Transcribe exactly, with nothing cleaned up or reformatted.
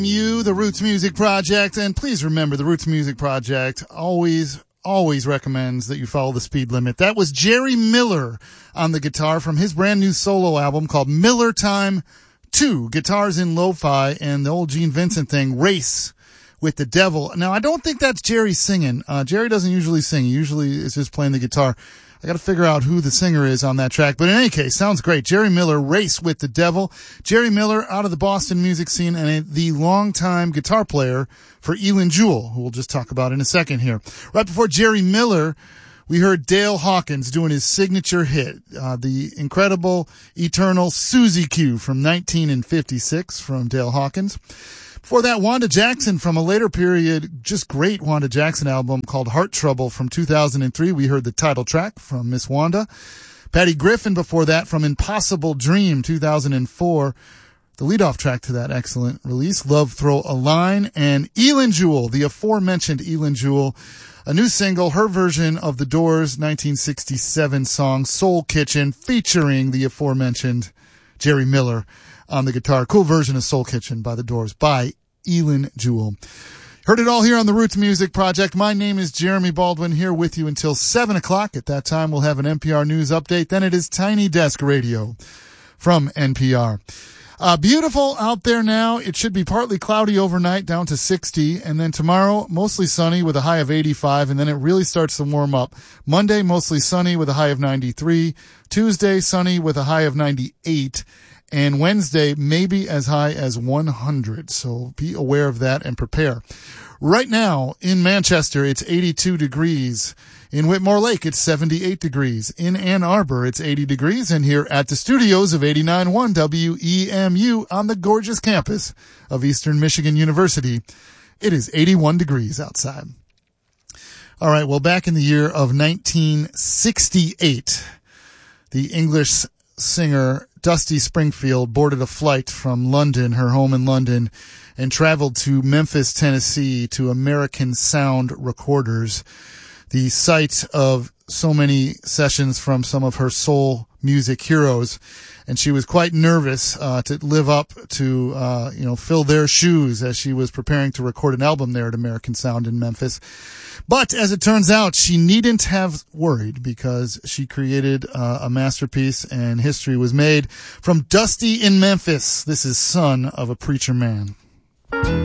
You, the Roots Music Project, and please remember the Roots Music Project always, always recommends that you follow the speed limit. That was Jerry Miller on the guitar from his brand new solo album called Miller Time two, Guitars in Lo-Fi, and the old Gene Vincent thing, Race with the Devil. Now, I don't think that's Jerry singing. Uh, Jerry doesn't usually sing. He usually is just playing the guitar. I got to figure out who the singer is on that track. But in any case, sounds great. Jerry Miller, Race with the Devil. Jerry Miller out of the Boston music scene and the longtime guitar player for Elin Jewell, who we'll just talk about in a second here. Right before Jerry Miller, we heard Dale Hawkins doing his signature hit, uh, the incredible, eternal Susie Q from nineteen fifty-six from Dale Hawkins. Before that, Wanda Jackson from a later period, just great Wanda Jackson album called Heart Trouble from two thousand three. We heard the title track from Miss Wanda. Patty Griffin before that from Impossible Dream two thousand four. The leadoff track to that excellent release, Love Throw a Line. And Elin Jewell, the aforementioned Elin Jewell, a new single, her version of the Doors' nineteen sixty-seven song Soul Kitchen, featuring the aforementioned Jerry Miller on the guitar. Cool version of Soul Kitchen by the Doors by Elin Jewell. Heard it all here on the Roots Music Project. My name is Jeremy Baldwin, here with you until seven o'clock. At that time, we'll have an N P R News update. Then it is Tiny Desk Radio from N P R. Uh, beautiful out there now. It should be partly cloudy overnight, down to sixty, and then tomorrow, mostly sunny with a high of eighty-five, and then it really starts to warm up. Monday, mostly sunny with a high of ninety-three. Tuesday, sunny with a high of ninety-eight. And Wednesday, maybe as high as one hundred. So be aware of that and prepare. Right now, in Manchester, it's eighty-two degrees. In Whitmore Lake, it's seventy-eight degrees. In Ann Arbor, it's eighty degrees. And here at the studios of eighty-nine point one W E M U on the gorgeous campus of Eastern Michigan University, it is eighty-one degrees outside. All right, well, back in the year of nineteen sixty-eight, the English singer Dusty Springfield boarded a flight from London, her home in London, and traveled to Memphis, Tennessee to American Sound Recorders, the site of so many sessions from some of her soul music heroes. And she was quite nervous uh, to live up to, uh, you know, fill their shoes as she was preparing to record an album there at American Sound in Memphis. But as it turns out, she needn't have worried, because she created uh, a masterpiece and history was made. From Dusty in Memphis, this is Son of a Preacher Man.